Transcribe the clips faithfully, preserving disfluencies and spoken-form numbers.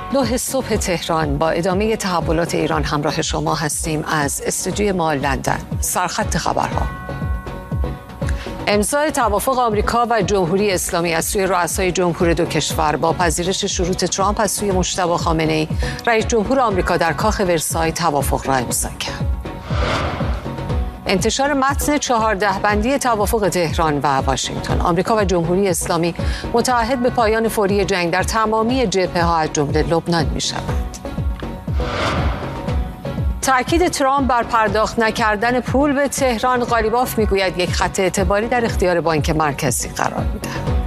نه صبح تهران با ادامه تحولات ایران همراه شما هستیم از استودیوی ما لندن. سرخط خبرها: امضای توافق آمریکا و جمهوری اسلامی از سوی رؤسای جمهور دو کشور با پذیرش شروط ترامپ از سوی مجتبی خامنه‌ای رئیس جمهور آمریکا در کاخ ورسای توافق را امضا کرد. انتشار متن چهارده بندی توافق تهران و واشنگتن. آمریکا و جمهوری اسلامی متعهد به پایان فوری جنگ در تمامی جبهه‌ها از جمله لبنان می‌شوند. تأکید ترامپ بر پرداخت نکردن پول به تهران. قالیباف میگوید یک خط اعتباری در اختیار بانک مرکزی قرار می‌دهد.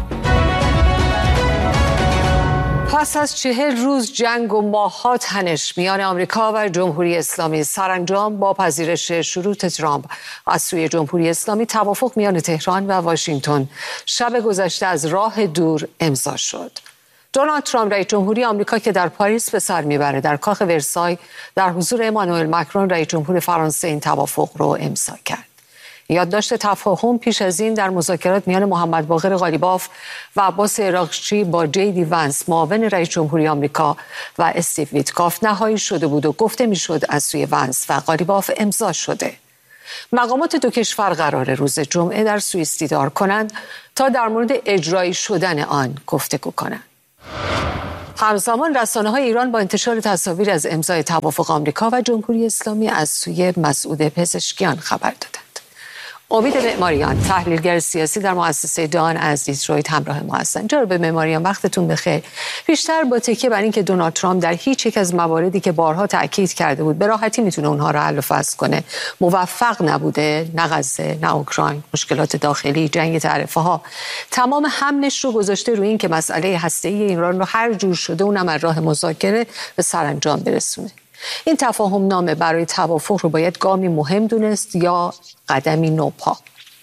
پس از چهل روز جنگ و ماه‌ها تنش میان آمریکا و جمهوری اسلامی، سرانجام با پذیرش شروط ترامپ از سوی جمهوری اسلامی توافق میان تهران و واشنگتن شب گذشته از راه دور امضا شد. دونالد ترامپ رئیس جمهوری آمریکا که در پاریس به سر میبره در کاخ ورسای در حضور امانوئل مکرون رئیس جمهور فرانسه این توافق رو امضا کرد. یادداشت تفاهم پیش از این در مذاکرات میان محمد باقر قالیباف و عباس عراقچی با جی دی ونس معاون رئیس جمهوری آمریکا و استیو ویتکاف نهایی شده بود و گفته میشد از سوی ونس و قالیباف امضا شده. مقامات دو کشور قرار روز جمعه در سوئیس دیدار کنند تا در مورد اجرایی شدن آن گفتگو کنند. همزمان رسانه‌های ایران با انتشار تصاویر از امضای توافق آمریکا و جمهوری اسلامی از سوی مسعود پزشکیان خبر دادند. امید معماریان، تحلیلگر سیاسی در مؤسسه دان از دیترویت همراه ما هستند. جناب معماریان وقتتون بخیر. بیشتر با تکیه بر اینکه دونالد ترامپ در هیچ یک از مواردی که بارها تاکید کرده بود به راحتی میتونه اونها رو حل و فصل کنه موفق نبوده، نه غزه، نه اوکراین، مشکلات داخلی، جنگ تعرفه ها، تمام حملش رو گذاشته روی این که مسئله هسته‌ای ایران رو هر جور شده اونم از راه مذاکره به سرانجام برسونه. این تفاهم نامه برای توافق رو باید گامی مهم دونست یا قدمی نوپا؟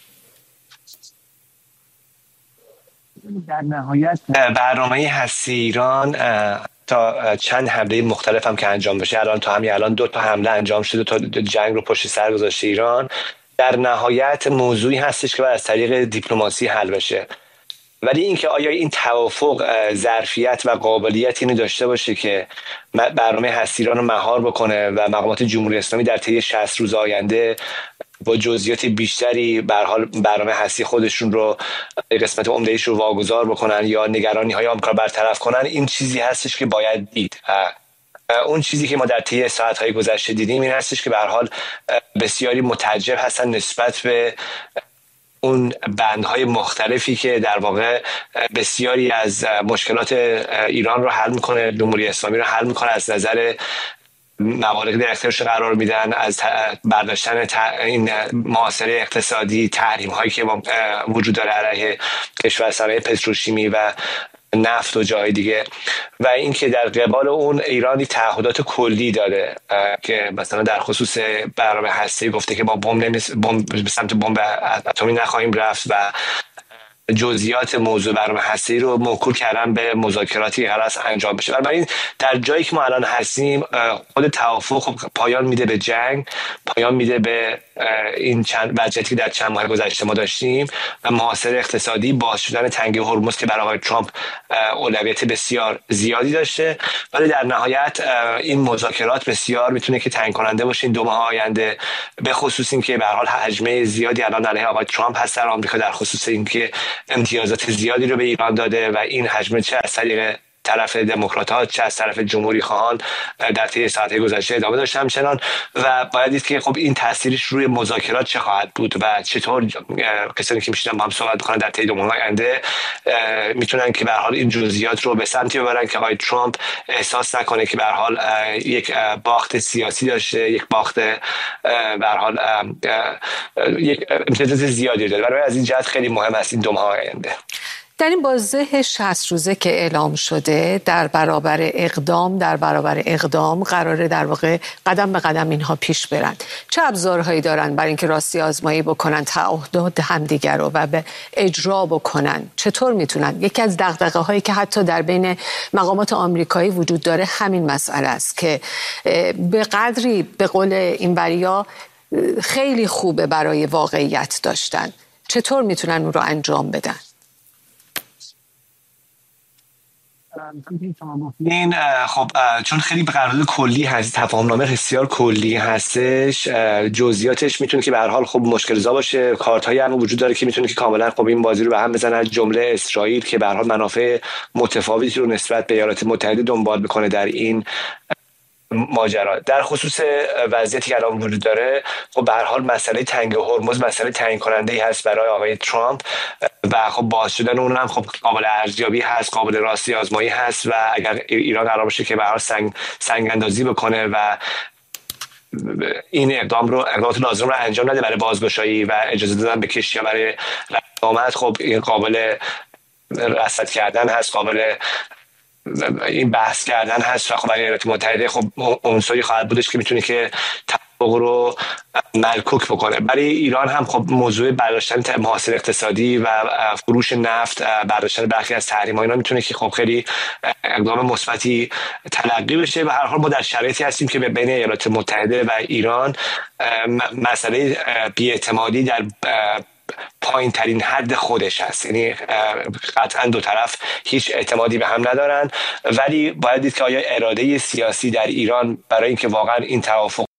در نهایت برنامه هستی ایران تا چند حمله مختلف هم که انجام بشه، الان تا همین الان دو تا حمله انجام شده تا جنگ رو پشت سر گذاشته ایران، در نهایت موضوعی هستش که باید از طریق دیپلماسی حل بشه. ولی اینکه آیا این توافق ظرفیت و قابلیت اینو داشته باشه که برنامه هستی ایران رو مهار بکنه و مقامات جمهوری اسلامی در طی شصت روز آینده با جزئیات بیشتری به هر حال برنامه هستی خودشون رو قسمت عمده‌ایش رو واگذار بکنن یا نگرانی‌های آمریکا برطرف کنن، این چیزی هستش که باید دید. اون چیزی که ما در طی ساعت‌های گذشته دیدیم این هستش که به هر حال بسیاری متعجب هستن نسبت به اون بندهای مختلفی که در واقع بسیاری از مشکلات ایران رو حل میکنه، جمهوری اسلامی رو حل میکنه، از نظر مواردی در اختیارش قرار میدن، از برداشتن این محاصره اقتصادی، تحریم هایی که وجود داره علیه کشور، صنایع پتروشیمی و نفت و جای دیگه، و اینکه در قبال اون ایرانی تعهدات کلی داره که مثلا در خصوص برنامه هسته‌ای گفته که با بمب به سمت بمب اتمی نخواهیم رفت و جزئیات موضوع برنامه هسته‌ای رو موکول کردن به مذاکراتی قرار است انجام بشه. بنابراین در جایی که ما الان هستیم خود توافق پایان میده به جنگ، پایان میده به این چند وضعیتی که در چند ماه گذشته ما داشتیم و محاصره اقتصادی، باز شدن تنگه هرمز که برای آقای ترامپ اولویت بسیار زیادی داشته. ولی در نهایت این مذاکرات بسیار میتونه که تعیین کننده باشه این دو ماه آینده، به خصوص اینکه به هر حال حجمه زیادی الان علیه آقای ترامپ هست در آمریکا در خصوص اینکه امتیازات زیادی رو به ایران داده و این حجم چه از طریق طرف دموکرات‌ها چه از طرف جمهوری خواهان در طی ساعت‌های گذشته ادامه داشته همچنان، و باید دید که خب این تاثیرش روی مذاکرات چه خواهد بود و چطور کسانی که میشینن با هم صحبت بکنن در طی دو ماه آینده میتونن که به هر حال این جزئیات رو به سمتی ببرن که آقای ترامپ احساس نکنه که به هر حال یک باخت سیاسی داشته، یک باخت به هر حال یک امتیازات زیادی داره. برای از این جهت خیلی مهم است این دو ماه آینده. در این بازه شصت روزه که اعلام شده در برابر اقدام در برابر اقدام قراره در واقع قدم به قدم اینها پیش برن. چه ابزارهایی دارن برای اینکه راستی آزمایی بکنن تعهدات همدیگر رو و به اجرا بکنن؟ چطور میتونن؟ یکی از دغدغه‌هایی که حتی در بین مقامات آمریکایی وجود داره همین مسئله است که به قدری به قول این بریا خیلی خوبه برای واقعیت داشتن. چطور میتونن اون رو انجام بدن؟ این خب چون خیلی قرارداد کلی هست، تفاهمنامه بسیار کلی هستش، جزئیاتش میتونه که به هر حال خب مشکل زا باشه. کارت هایی هم وجود داره که میتونه که کاملا خب این بازی رو به هم بزنه، از جمله اسرائیل که به هر حال منافع متفاوتی رو نسبت به ایالات متحده دنبال بکنه در این ماجرا. در خصوص وضعیتی که الان وجود داره، خب به هر حال مسئله تنگ هرمز مسئله تعیین کننده ای هست برای آقای ترامپ و خب باز شدن اون هم خب قابل ارزیابی هست، قابل راستی آزمایی هست و اگر ایران قرار باشه که به هر حال سنگ سنگ اندازی بکنه و این اقدام رو اقدامات لازم رو انجام نده برای بازگشایی و اجازه دادن به کشتی‌ها برای رفت، خب این قابل رصد کردن هست، قابل این بحث کردن هست و خب برای ایالات متحده خب عنصری خواهد بودش که میتونه که توافق رو ملکوک بکنه. برای ایران هم خب موضوع برداشتن محاصره اقتصادی و فروش نفت، برداشتن برخی از تحریم ها، اینا میتونه که خب خیلی اقدام مثبتی تلقی بشه و هر حال ما در شرایطی هستیم که بین ایالات متحده و ایران مسئله بی‌اعتمادی در پایین ترین حد خودش هست، یعنی قطعا دو طرف هیچ اعتمادی به هم ندارن، ولی باید دید که آیا اراده سیاسی در ایران برای اینکه واقعا این توافق